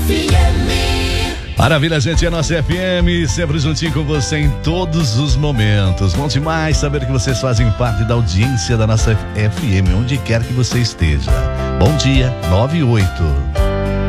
Maravilha, gente, é a nossa FM, sempre juntinho com você em todos os momentos. Bom demais saber que vocês fazem parte da audiência da nossa FM, onde quer que você esteja. Bom dia, 98.